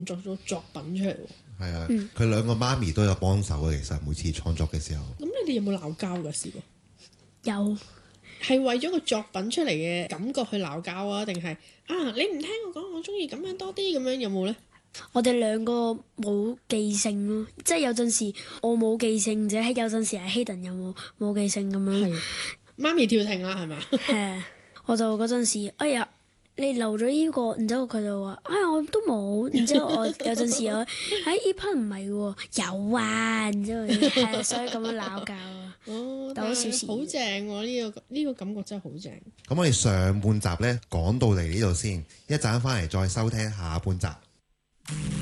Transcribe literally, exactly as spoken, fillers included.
作咗作品出嚟喎。 係啊，佢兩個媽咪都有幫手嘅，其實每次創作嘅時候。 咁你哋有冇鬧交㗎？試過？ 有。 係為咗個作品出嚟嘅感覺去鬧交啊？定係啊你唔聽我講，我中意咁樣多啲咁樣，有冇呢？ 我哋兩個冇記性咯，即係有陣時我冇記性，者喺有陣時係希頓有冇冇記性咁樣。 媽咪跳停啦，係嘛？ 係，我就嗰陣時，哎呀，你留咗呢個，然之後佢就話，哎呀，我都冇，然之後我有陣時我，哎呢 part 唔係喎，有啊，然之後係，所以咁樣鬧交啊。 哦， 但好小事， 好正喎！呢個呢個感覺真係好正。 咁我哋上半集呢講到嚟呢度先，一陣翻嚟再收聽下半集。